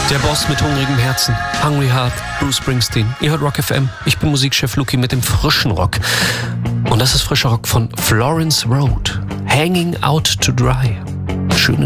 Der Boss mit hungrigem Herzen, Hungry Heart, Bruce Springsteen. Ihr hört Rock FM, ich bin Musikchef Luki mit dem frischen Rock. Und das ist frischer Rock von Florence Road, Hanging Out to Dry. Schöne